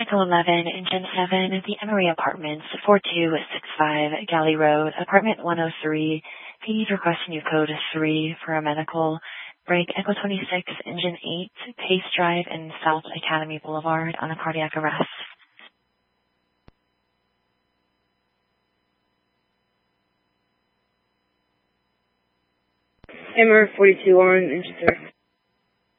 Echo 11, Engine 7, the Emery Apartments, 4265 Galley Road, Apartment 103. Please request new code 3 for a medical. Break Echo 26, Engine 8, Pace Drive in South Academy Boulevard on a cardiac arrest. Hammer 42 on Engine 3.